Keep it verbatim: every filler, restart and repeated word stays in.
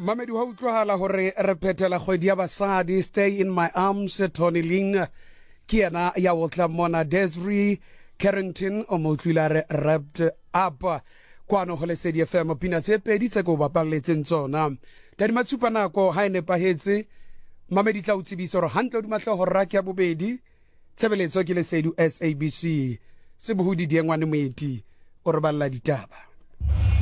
Mamedi wa utlwahala hore re phethela kgwedi ya basadi Stay in My Arms Tony Ling ke yena ya wotla mona Desiree Carrington o motlwila re wrapped up kwano ho Lesedi F M pina tse pedi tse go bapalletseng tsona tadi matsupa nako ha ene pahetse Mamedi tla utsibisa hore hantle di matla ho raka ya bobedi tshebeletso ke Lesedi S A B C se bohudi diengwane moeti o re balla ditaba.